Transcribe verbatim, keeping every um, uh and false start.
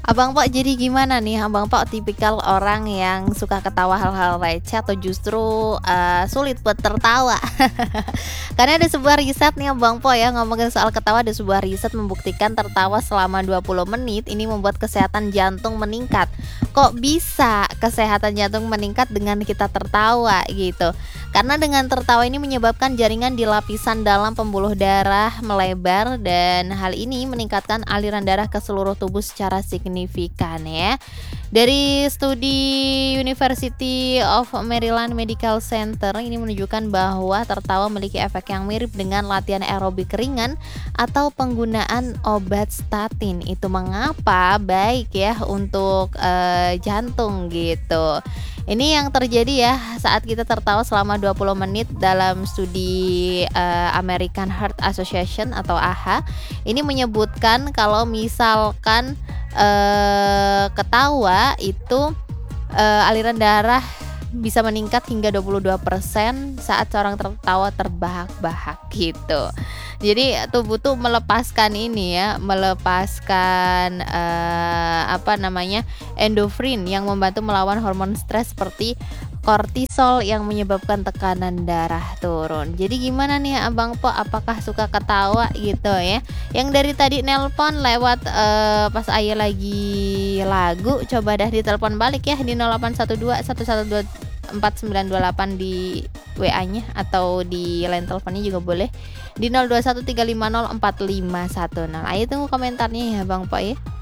Abang Pok jadi gimana nih? Abang Pok tipikal orang yang suka ketawa hal-hal receh atau justru, eee, sulit buat tertawa? Karena ada sebuah riset nih Abang Po ya, ngomongin soal ketawa, ada sebuah riset membuktikan tertawa selama dua puluh menit ini membuat kesehatan jantung meningkat. Kok bisa kesehatan jantung meningkat dengan kita tertawa gitu? Karena dengan tertawa ini menyebabkan jaringan di lapisan dalam pembuluh darah melebar dan hal ini meningkatkan aliran darah ke seluruh tubuh secara signifikan ya. Dari studi University of Maryland Medical Center ini menunjukkan bahwa tertawa memiliki efek yang mirip dengan latihan aerobik ringan atau penggunaan obat statin. Itu mengapa baik ya untuk eh, jantung gitu. Ini yang terjadi ya saat kita tertawa selama dua puluh menit dalam studi eh, American Heart Association atau A H A. Ini menyebutkan kalau misalkan eh, ketawa itu eh, aliran darah bisa meningkat hingga dua puluh dua persen saat seorang tertawa terbahak-bahak gitu. Jadi tubuh tuh melepaskan ini ya, melepaskan eh, apa namanya endorfin yang membantu melawan hormon stres seperti kortisol yang menyebabkan tekanan darah turun. Jadi gimana nih Abang Po, apakah suka ketawa gitu ya? Yang dari tadi nelpon lewat eh, pas Ayah lagi lagu, coba dah ditelepon balik ya di nol delapan satu dua satu satu dua empat sembilan dua delapan di W A-nya atau di line teleponnya juga boleh di nol dua satu tiga lima nol empat lima satu nol. Ayo tunggu komentarnya ya Bang Po ya.